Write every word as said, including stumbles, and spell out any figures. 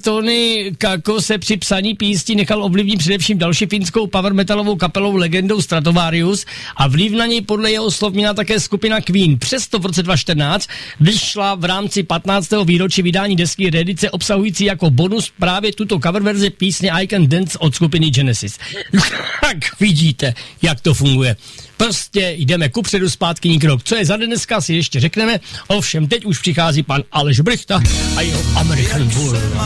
Tony Kakko se při psaní písní nechal ovlivnit především další finskou power metalovou kapelou legendou Stratovarius a vliv na něj podle jeho slov měla také skupina Queen. Přesto v roce dva tisíce čtrnáct vyšla v rámci patnáctého výročí vydání desky reedice obsahující jako bonus právě tuto cover verzi písně I Can Dance od skupiny Genesis. Tak vidíte, jak to funguje. Prostě jdeme kupředu, zpátky ní krok. Co je za dneska, si ještě řekneme. Ovšem, teď už přichází pan Aleš Brychta a jeho American Bull.